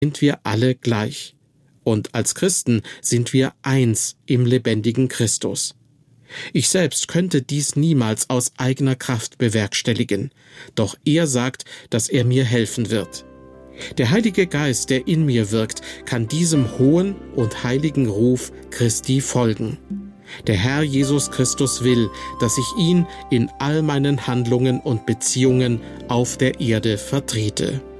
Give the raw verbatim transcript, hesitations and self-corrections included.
sind wir alle gleich. Und als Christen sind wir eins im lebendigen Christus. Ich selbst könnte dies niemals aus eigener Kraft bewerkstelligen, doch er sagt, dass er mir helfen wird. Der Heilige Geist, der in mir wirkt, kann diesem hohen und heiligen Ruf Christi folgen. Der Herr Jesus Christus will, dass ich ihn in all meinen Handlungen und Beziehungen auf der Erde vertrete.